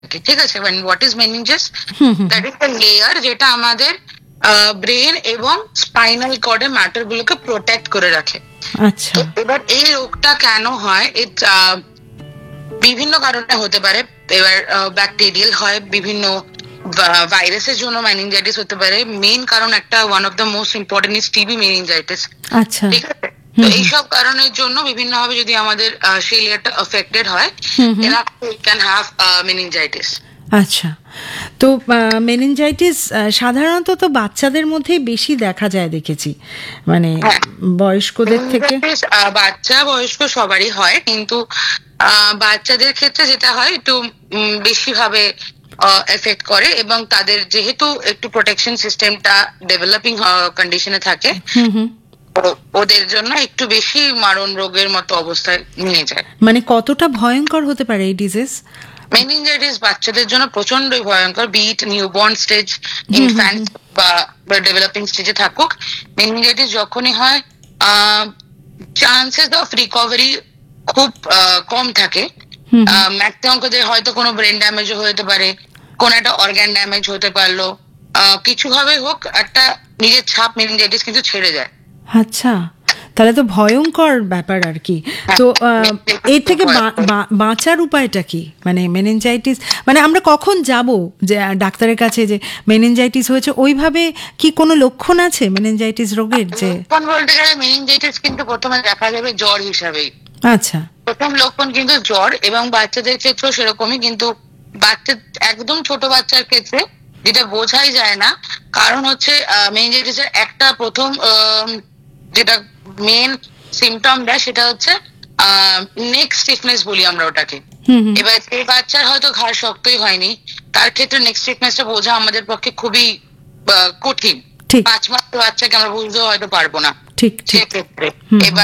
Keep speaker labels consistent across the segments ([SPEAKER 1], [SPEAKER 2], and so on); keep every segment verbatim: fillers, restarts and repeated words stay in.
[SPEAKER 1] ঠিক আছে, what is মেনিনজাস? That is the layer যেটা আমাদের ব্রেন এবং স্পাইনাল কর্ডের ম্যাটার গুলোকে প্রোটেক্ট করে রাখে।
[SPEAKER 2] আচ্ছা,
[SPEAKER 1] এবার এই রোগটা কেন হয়, বিভিন্ন কারণে হতে পারে। এবার ব্যাকটেরিয়াল হয়, বিভিন্ন ভাইরাসের জন্য মেনিনজাইটিস হতে পারে। মেইন কারণ একটা, one of the most important is TB meningitis.
[SPEAKER 2] আচ্ছা,
[SPEAKER 1] ঠিক আছে, তো এইসব কারণের জন্য বিভিন্ন ভাবে যদি আমাদের সেই লেয়ারটা এফেক্টেড হয়, ক্যান হ্যাভ মেনিনজাইটিস।
[SPEAKER 2] আচ্ছা। তো মেনিনজাইটিস সাধারণত তো বাচ্চাদের মধ্যেই বেশি দেখা যায় দেখেছি, মানে বয়স্কদের থেকে।
[SPEAKER 1] বাচ্চা বয়স্ক সবারই হয়, কিন্তু বাচ্চাদের ক্ষেত্রে যেটা হয় একটু বেশি ভাবে এফেক্ট করে, এবং তাদের যেহেতু একটু প্রোটেকশন সিস্টেমটা ডেভেলপিং কন্ডিশনে থাকে, ওদের জন্য একটু বেশি মারণ রোগের মতো অবস্থায় নিয়ে যায়।
[SPEAKER 2] মানে কতটা ভয়ঙ্কর হতে পারে এই ডিজিজ?
[SPEAKER 1] মেনিনজাইটিস বাচ্চাদের জন্য প্রচন্ডই ভয়ঙ্কর, বিট নিউবর্ন স্টেজ, ইনফ্যান্ট বা ডেভেলপিং স্টেজে থাকুক। মেনিনজাইটিস যখনই হয়, চান্সেস অফ রিকভারি খুব কম থাকে। ম্যাক্সিমাম ক্ষেত্রে হয়তো কোনো ব্রেন ড্যামেজও হতে পারে, কোন একটা অর্গান ড্যামেজ হতে পারলো, কিছু ভাবে হোক একটা নিজের ছাপ মেনিনজাইটিস কিন্তু ছেড়ে যায়।
[SPEAKER 2] আচ্ছা, তাহলে তো ভয়ঙ্কর ব্যাপার আর কি। তো এর থেকে বাঁচার উপায়টা কি? মানে মেনিনজাইটিস মানে আমরা কখন যাব যে ডাক্তারের কাছে যে মেনিনজাইটিস হয়েছে? ওইভাবে কি কোনো লক্ষণ আছে মেনিনজাইটিস রোগের? যে
[SPEAKER 1] লক্ষণ বলতে গেলে মেনিনজাইটিস কিন্তু প্রথমে দেখা যাবে জ্বর হিসাবেই।
[SPEAKER 2] আচ্ছা,
[SPEAKER 1] প্রথম লক্ষণ কিন্তু জ্বর, এবং বাচ্চাদের ক্ষেত্রেও সেরকমই। কিন্তু বাচ্চা একদম ছোট বাচ্চার ক্ষেত্রে যেটা বোঝাই যায় না, কারণ হচ্ছে মেনিনজাইটিসের একটা প্রথম যেটা মেন সিমটম দেয় সেটা হচ্ছে নেক স্টিফনেস বলি আমরা ওটাকে। এবার এই বাচ্চার হয়তো ঘাড় শক্তই হয়নি, তার ক্ষেত্রে নেক স্টিফনেসটা বোঝা আমাদের পক্ষে খুবই কঠিন। পাঁচ মাস বাচ্চাকে আমরা বুঝতেও হয়তো পারবো না সেক্ষেত্রে। এবার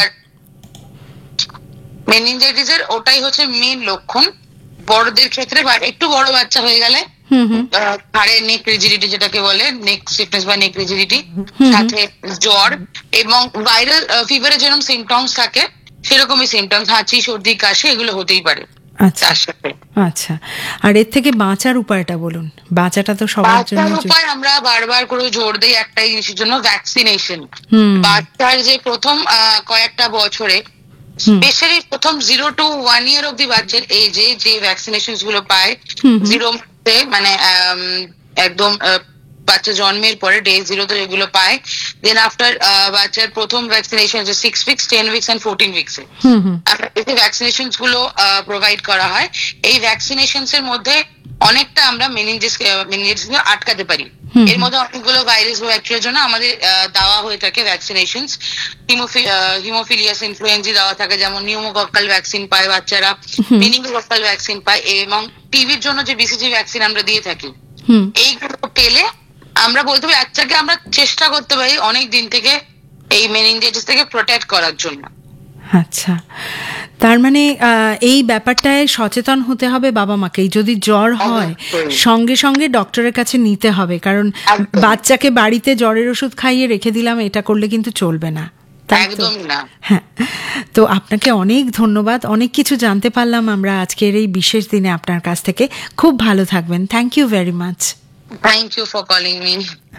[SPEAKER 1] মেনিনজাইটিসের ওটাই হচ্ছে মেন লক্ষণ। বড়দের ক্ষেত্রে একটু বড় বাচ্চা হয়ে গেলে ঘাড়ের নেক রিজিডিটি যেটাকে বলে, নেক স্টিফনেস বা নেক রিজিডিটি, সাথে জ্বর এবং ভাইরাল ফিভারের যেরকম সিমটমস থাকে সেরকমই সিমটমস, হাঁচি সর্দি কাশি এগুলো হতেই পারে।
[SPEAKER 2] আচ্ছা আচ্ছা, আর এর থেকে বাঁচার উপায়টা বলুন। বাঁচাটা তো সবার জন্য
[SPEAKER 1] উপায় আমরা বারবার করে জোর দিই একটাই জিনিসের জন্য, ভ্যাকসিনেশন। বাচ্চার যে প্রথম কয়েকটা বছরে, স্পেশালি প্রথম জিরো টু ওয়ান ইয়ার অব্দি বাচ্চার এজে যে ভ্যাকসিনেশন গুলো পায়, জিরো মানে একদম বাচ্চা জন্মের পরে ডে জিরোতে এগুলো পায়। দেন আফটার বাচ্চার প্রথম ভ্যাকসিনেশন হচ্ছে six weeks, ten weeks and fourteen উইকসে এই ভ্যাকসিনেশন গুলো প্রোভাইড করা হয়। এই ভ্যাকসিনেশন এর মধ্যে অনেকটা আমরা মেনিনজাইটিস মেনিনজাইটিস আটকাতে পারি। এর মধ্যে অনেকগুলো ভাইরাস বা ব্যাকটেরিয়ার জন্য আমাদের দেওয়া হয়ে থাকে ভ্যাকসিনেশন। হিমোফিলিয়াস ইনফ্লুয়েঞ্জা দেওয়া থাকে, যেমন নিউমোকক্কাল ভ্যাকসিন পায় বাচ্চারা, মেনিনগোকক্কাল ভ্যাকসিন পায়, এবং টিভির জন্য যে বিসিজি ভ্যাকসিন আমরা দিয়ে থাকি। এইগুলো পেলে আমরা বলতে পারি বাচ্চাকে আমরা চেষ্টা করতে পারি অনেক দিন থেকে এই মেনিনজাইটিস থেকে প্রোটেক্ট করার জন্য।
[SPEAKER 2] আচ্ছা, তার মানে এই ব্যাপারটায় সচেতন হতে হবে বাবা মাকেই। যদি জ্বর হয় সঙ্গে সঙ্গে ডক্টরের কাছে নিতে হবে, কারণ বাচ্চাকে বাড়িতে জ্বরের ওষুধ খাইয়ে রেখে দিলাম এটা করলে কিন্তু চলবে না।
[SPEAKER 1] একদম না।
[SPEAKER 2] হ্যাঁ, তো আপনাকে অনেক ধন্যবাদ, অনেক কিছু জানতে পারলাম আমরা আজকের এই বিশেষ দিনে আপনার কাছ থেকে। খুব ভালো থাকবেন। Thank you very much.
[SPEAKER 1] Thank you for calling me.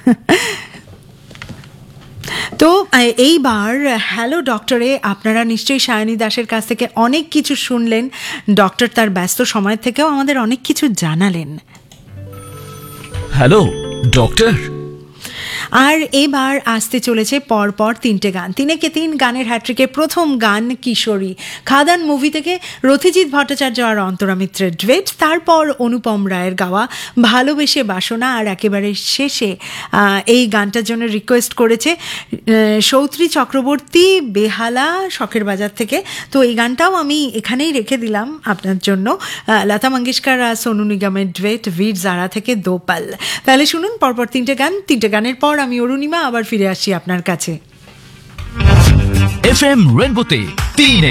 [SPEAKER 2] তো এইবার হ্যালো ডক্টরে আপনারা নিশ্চয়ই সায়নী দাসের কাছ থেকে অনেক কিছু শুনলেন। ডক্টর তার ব্যস্ত সময় থেকেও আমাদের অনেক কিছু জানালেন।
[SPEAKER 3] Hello doctor.
[SPEAKER 2] আর এবার আসতে চলেছে পরপর তিনটে গান। তিনেকে তিন গানের হ্যাট্রিকের প্রথম গান কিশোরী, খাদান মুভি থেকে রথিজিৎ ভট্টাচার্য আর অন্তরা মিত্রের ডুয়েট, তারপর অনুপম রায়ের গাওয়া ভালোবেসে বাসনা, আর একেবারে শেষে এই গানটার জন্য রিকোয়েস্ট করেছে সৌত্রী চক্রবর্তী বেহালা শখের বাজার থেকে। তো এই গানটাও আমি এখানেই রেখে দিলাম আপনার জন্য, লতা মঙ্গেশকর আর সোনু নিগমের ডুয়েট বীর জারা থেকে দোপাল। তাহলে শুনুন পরপর তিনটে গান। তিনটে গানের পর আমি অরুণিমা আবার ফিরে আসছি আপনার কাছে।
[SPEAKER 3] এফ এম রেনবোতে তিন